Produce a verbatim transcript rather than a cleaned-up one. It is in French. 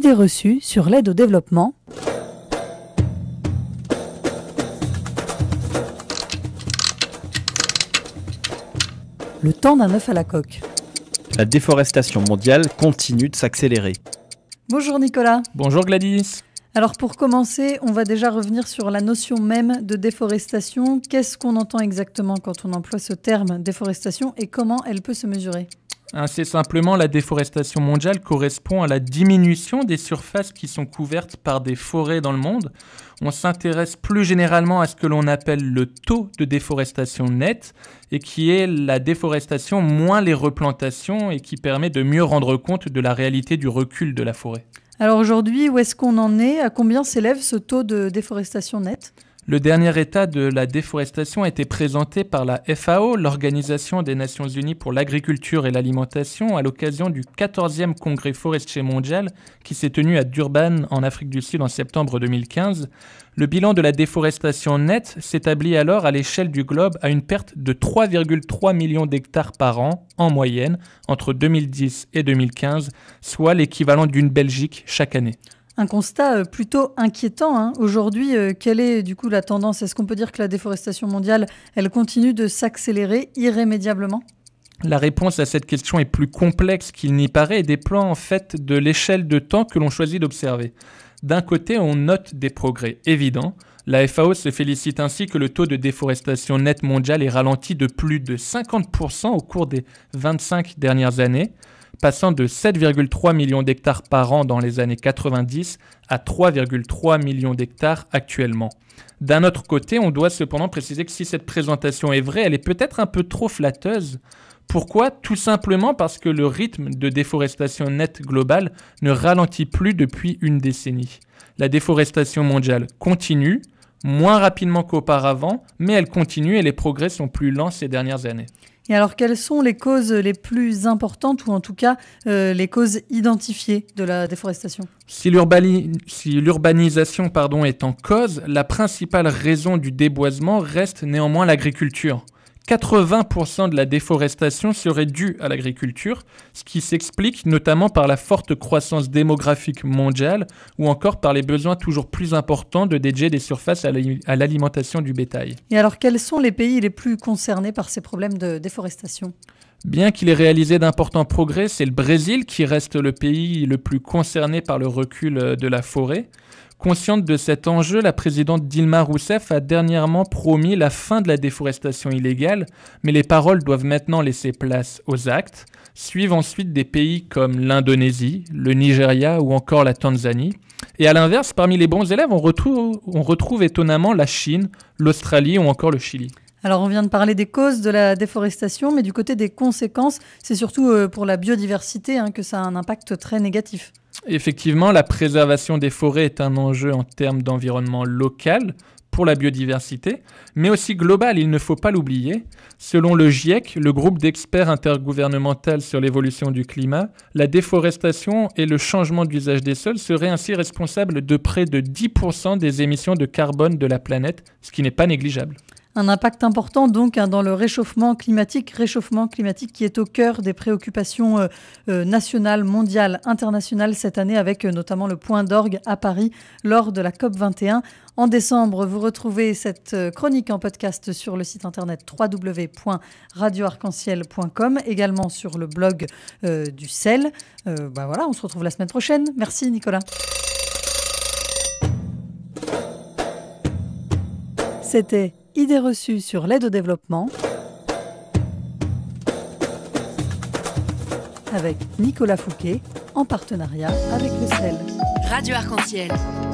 Idées reçues sur l'aide au développement. Le temps d'un œuf à la coque. La déforestation mondiale continue de s'accélérer. Bonjour Nicolas. Bonjour Gladys. Alors pour commencer, on va déjà revenir sur la notion même de déforestation. Qu'est-ce qu'on entend exactement quand on emploie ce terme déforestation et comment elle peut se mesurer ? Assez simplement, la déforestation mondiale correspond à la diminution des surfaces qui sont couvertes par des forêts dans le monde. On s'intéresse plus généralement à ce que l'on appelle le taux de déforestation nette et qui est la déforestation moins les replantations et qui permet de mieux rendre compte de la réalité du recul de la forêt. Alors aujourd'hui, où est-ce qu'on en est ? À combien s'élève ce taux de déforestation nette ? Le dernier état de la déforestation a été présenté par la F A O, l'Organisation des Nations Unies pour l'Agriculture et l'Alimentation, à l'occasion du quatorzième congrès forestier mondial qui s'est tenu à Durban, en Afrique du Sud, en septembre deux mille quinze. Le bilan de la déforestation nette s'établit alors à l'échelle du globe à une perte de trois virgule trois millions d'hectares par an, en moyenne, entre deux mille dix et deux mille quinze, soit l'équivalent d'une Belgique chaque année. Un constat plutôt inquiétant. Hein. Aujourd'hui, euh, quelle est du coup la tendance ? Est-ce qu'on peut dire que la déforestation mondiale, elle continue de s'accélérer irrémédiablement ? La réponse à cette question est plus complexe qu'il n'y paraît et dépend en fait de l'échelle de temps que l'on choisit d'observer. D'un côté, on note des progrès évidents. La F A O se félicite ainsi que le taux de déforestation nette mondiale est ralenti de plus de cinquante pour cent au cours des vingt-cinq dernières années, passant de sept virgule trois millions d'hectares par an dans les années quatre-vingt-dix à trois virgule trois millions d'hectares actuellement. D'un autre côté, on doit cependant préciser que si cette présentation est vraie, elle est peut-être un peu trop flatteuse. Pourquoi ? Tout simplement parce que le rythme de déforestation nette globale ne ralentit plus depuis une décennie. La déforestation mondiale continue, moins rapidement qu'auparavant, mais elle continue et les progrès sont plus lents ces dernières années. Et alors, quelles sont les causes les plus importantes, ou en tout cas euh, les causes identifiées de la déforestation ? Si, l'urbani- si l'urbanisation pardon, est en cause, la principale raison du déboisement reste néanmoins l'agriculture. quatre-vingts pour cent de la déforestation serait due à l'agriculture, ce qui s'explique notamment par la forte croissance démographique mondiale ou encore par les besoins toujours plus importants de dédier des surfaces à l'alimentation du bétail. Et alors, quels sont les pays les plus concernés par ces problèmes de déforestation ? Bien qu'il ait réalisé d'importants progrès, c'est le Brésil qui reste le pays le plus concerné par le recul de la forêt. Consciente de cet enjeu, la présidente Dilma Rousseff a dernièrement promis la fin de la déforestation illégale, mais les paroles doivent maintenant laisser place aux actes. Suivent ensuite des pays comme l'Indonésie, le Nigeria ou encore la Tanzanie. Et à l'inverse, parmi les bons élèves, on retrouve, on retrouve étonnamment la Chine, l'Australie ou encore le Chili. Alors on vient de parler des causes de la déforestation, mais du côté des conséquences, c'est surtout pour la biodiversité hein, que ça a un impact très négatif. Effectivement, la préservation des forêts est un enjeu en termes d'environnement local pour la biodiversité, mais aussi global, il ne faut pas l'oublier. Selon le GIEC, le groupe d'experts intergouvernemental sur l'évolution du climat, la déforestation et le changement d'usage des sols seraient ainsi responsables de près de dix pour cent des émissions de carbone de la planète, ce qui n'est pas négligeable. Un impact important donc hein, dans le réchauffement climatique, réchauffement climatique qui est au cœur des préoccupations euh, euh, nationales, mondiales, internationales cette année avec euh, notamment le point d'orgue à Paris lors de la COP vingt et un. En décembre, vous retrouvez cette euh, chronique en podcast sur le site internet w w w point radio arc en ciel point com, également sur le blog euh, du C E L. Euh, bah voilà, on se retrouve la semaine prochaine. Merci Nicolas. C'était Idées reçues sur l'aide au développement avec Nicolas Fouquet en partenariat avec le C E L. Radio Arc-en-Ciel.